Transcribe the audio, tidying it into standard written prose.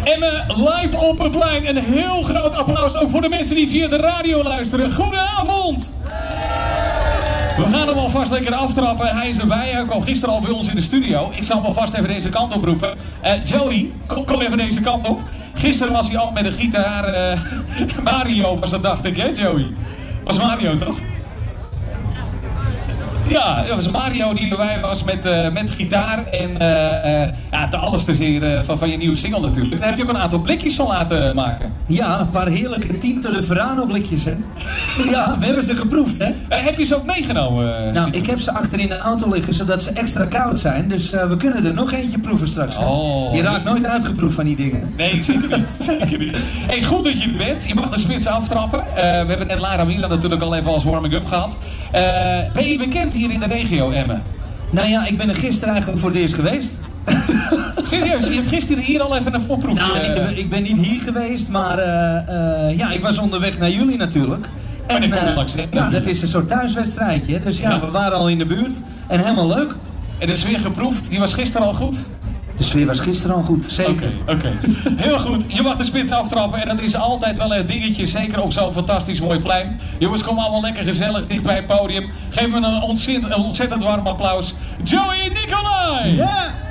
Emmen live op het plein. Een heel groot applaus ook voor de mensen die via de radio luisteren. Goedenavond! We gaan hem alvast lekker aftrappen. Hij is erbij. Hij kwam gisteren al bij ons in de studio. Ik zal hem alvast even deze kant op roepen. Joey, kom even deze kant op. Gisteren was hij al met een gitaar. Mario was dat, dacht ik, hè Joey? Was Mario toch? Ja, dat was Mario die erbij was met gitaar en te alles te zeer van je nieuwe single natuurlijk. Daar heb je ook een aantal blikjes van laten maken. Ja, een paar heerlijke Tinto de Verano blikjes, hè. Ja, we hebben ze geproefd, hè. Heb je ze ook meegenomen? Nou, ik heb ze achter in de auto liggen, zodat ze extra koud zijn. Dus we kunnen er nog eentje proeven straks. Je raakt nooit uitgeproefd van die dingen. Nee, zeker niet. Zeker niet. Hey, goed dat je er bent. Je mag de spits aftrappen. We hebben net Lara Milan natuurlijk al even als warming-up gehad. Ben je bekend hier in de regio, Emmen? Nou ja, ik ben er gisteren eigenlijk voor het eerst geweest. Serieus? Je hebt gisteren hier al even een voorproefje? Nou, ik ben niet hier geweest, maar ik was onderweg naar jullie natuurlijk. En dat is een soort thuiswedstrijdje. Dus ja, we waren al in de buurt en helemaal leuk. En de sfeer geproefd, die was gisteren al goed? De sfeer was gisteren al goed, zeker. Oké. Heel goed, je mag de spits aftrappen en dat is altijd wel een dingetje, zeker op zo'n fantastisch mooi plein. Jongens, kom allemaal lekker gezellig dicht bij het podium. Geef me een ontzettend warm applaus. Joey Nicolai! Ja!